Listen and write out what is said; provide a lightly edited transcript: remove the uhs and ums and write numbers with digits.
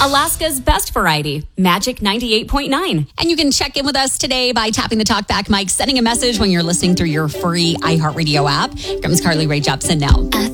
Alaska's best variety, Magic 98.9. And you can check in with us today by tapping the talkback mic, sending a message when you're listening through your free iHeartRadio app. Here comes Carly Rae Jepsen now.